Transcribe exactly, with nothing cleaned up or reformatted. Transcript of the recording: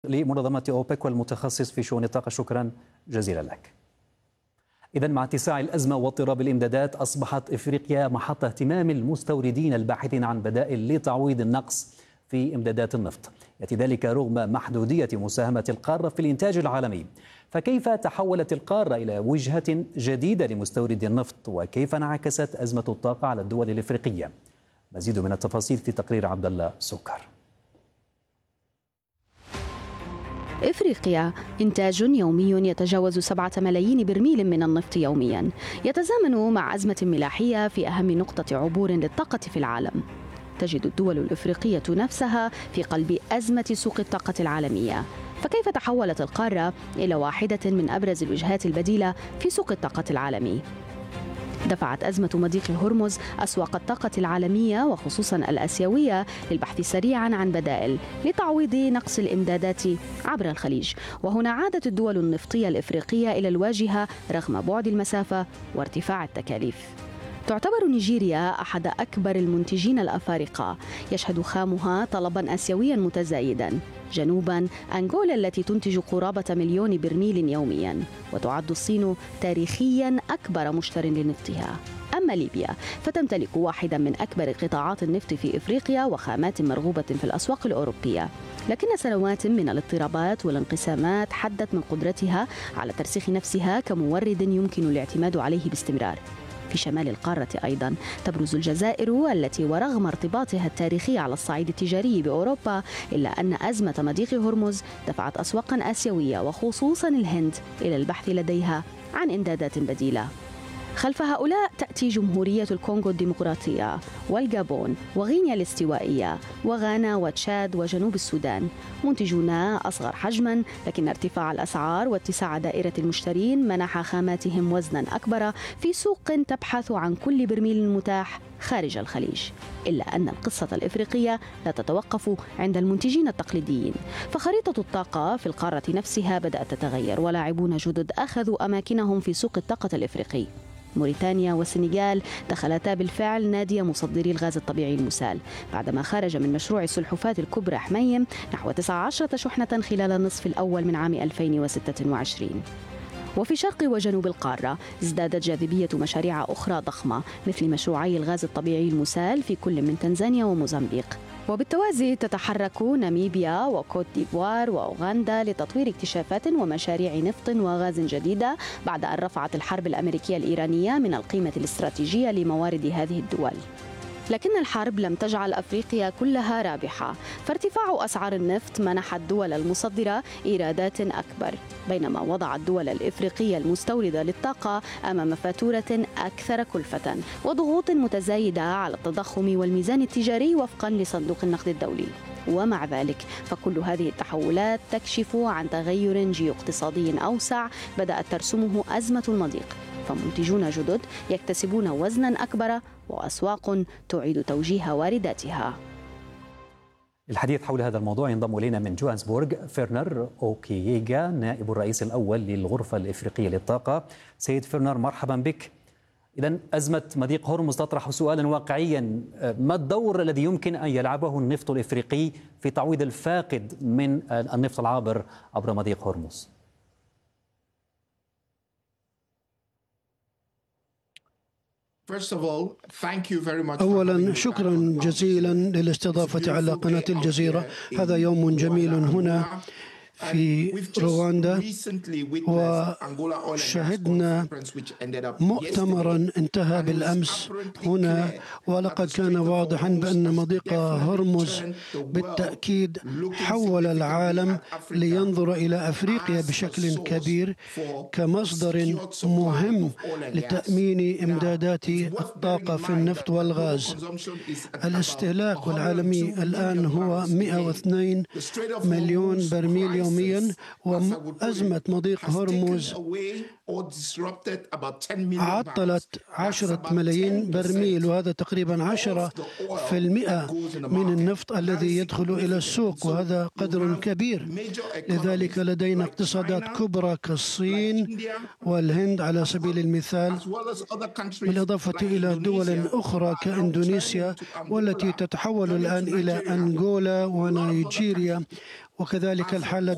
لمنظمة أوبك والمتخصص في شؤون الطاقة، شكرا جزيلا لك. إذا مع اتساع الأزمة واضطراب الإمدادات أصبحت إفريقيا محط اهتمام المستوردين الباحثين عن بدائل لتعويض النقص في إمدادات النفط. يأتي ذلك رغم محدودية مساهمة القارة في الإنتاج العالمي. فكيف تحولت القارة إلى وجهة جديدة لمستوردي النفط، وكيف انعكست أزمة الطاقة على الدول الإفريقية؟ مزيد من التفاصيل في تقرير عبد الله سكر. إفريقيا إنتاج يومي يتجاوز سبعة ملايين برميل من النفط يوميا، يتزامن مع أزمة ملاحية في أهم نقطة عبور للطاقة في العالم. تجد الدول الإفريقية نفسها في قلب أزمة سوق الطاقة العالمية. فكيف تحولت القارة إلى واحدة من أبرز الوجهات البديلة في سوق الطاقة العالمي؟ دفعت أزمة مضيق هرمز أسواق الطاقة العالمية وخصوصا الآسيوية للبحث سريعا عن بدائل لتعويض نقص الإمدادات عبر الخليج. وهنا عادت الدول النفطية الإفريقية إلى الواجهة رغم بعد المسافة وارتفاع التكاليف. تعتبر نيجيريا أحد أكبر المنتجين الأفارقة، يشهد خامها طلبا آسيويا متزايدا. جنوبا أنغولا التي تنتج قرابة مليون برميل يوميا، وتعد الصين تاريخيا أكبر مشتر لنفطها. أما ليبيا فتمتلك واحدا من أكبر قطاعات النفط في إفريقيا وخامات مرغوبة في الأسواق الأوروبية، لكن سنوات من الاضطرابات والانقسامات حدت من قدرتها على ترسيخ نفسها كمورد يمكن الاعتماد عليه باستمرار. في شمال القارة أيضا تبرز الجزائر التي ورغم ارتباطها التاريخي على الصعيد التجاري بأوروبا، إلا أن أزمة مضيق هرمز دفعت أسواقا آسيوية وخصوصا الهند إلى البحث لديها عن إمدادات بديلة. خلف هؤلاء تأتي جمهورية الكونغو الديمقراطية والجابون وغينيا الاستوائية وغانا وتشاد وجنوب السودان، منتجون أصغر حجما، لكن ارتفاع الأسعار واتساع دائرة المشترين منح خاماتهم وزنا أكبر في سوق تبحث عن كل برميل متاح خارج الخليج. إلا أن القصة الإفريقية لا تتوقف عند المنتجين التقليديين، فخريطة الطاقة في القارة نفسها بدأت تتغير، ولاعبون جدد أخذوا أماكنهم في سوق الطاقة الإفريقي. موريتانيا والسنغال دخلتا بالفعل نادي مصدري الغاز الطبيعي المسال، بعدما خرج من مشروع السلحفاة الكبرى حميم نحو تسعة عشر شحنة خلال النصف الأول من عام ألفين وستة وعشرين. وفي شرق وجنوب القارة ازدادت جاذبية مشاريع أخرى ضخمة مثل مشروعي الغاز الطبيعي المسال في كل من تنزانيا وموزمبيق. وبالتوازي تتحرك ناميبيا وكوت ديفوار وأوغندا لتطوير اكتشافات ومشاريع نفط وغاز جديدة، بعد أن رفعت الحرب الأمريكية الإيرانية من القيمة الاستراتيجية لموارد هذه الدول. لكن الحرب لم تجعل أفريقيا كلها رابحة، فارتفاع أسعار النفط منح الدول المصدرة إيرادات أكبر، بينما وضع الدول الإفريقية المستوردة للطاقة أمام فاتورة أكثر كلفة وضغوط متزايدة على التضخم والميزان التجاري وفقا لصندوق النقد الدولي. ومع ذلك فكل هذه التحولات تكشف عن تغير جيوقتصادي أوسع بدأت ترسمه أزمة المضيق، فمنتجون جدد يكتسبون وزنا أكبر وأسواق تعيد توجيه وارداتها. الحديث حول هذا الموضوع ينضم إلينا من جوهانسبورغ فيرنر أوكييغا، نائب الرئيس الأول للغرفة الإفريقية للطاقة. سيد فيرنر، مرحبا بك. إذن أزمة مضيق هرمز تطرح سؤالا واقعيا: ما الدور الذي يمكن أن يلعبه النفط الإفريقي في تعويض الفاقد من النفط العابر عبر مضيق هرمز؟ أولا شكرا جزيلا للاستضافة على قناة الجزيرة. هذا يوم جميل هنا في رواندا، وشهدنا مؤتمرا انتهى بالأمس هنا، ولقد كان واضحا بأن مضيق هرمز بالتأكيد حول العالم لينظر إلى أفريقيا بشكل كبير كمصدر مهم لتأمين إمدادات الطاقة في النفط والغاز. الاستهلاك العالمي الآن هو مئة واثنين مليون برميل يوميا، وأزمة مضيق هرمز عطلت عشرة ملايين برميل، وهذا تقريبا عشرة في المئة من النفط الذي يدخل إلى السوق، وهذا قدر كبير. لذلك لدينا اقتصادات كبرى كالصين والهند على سبيل المثال، بالإضافة إلى دول أخرى كإندونيسيا والتي تتحول الآن إلى أنغولا ونيجيريا، وكذلك الحال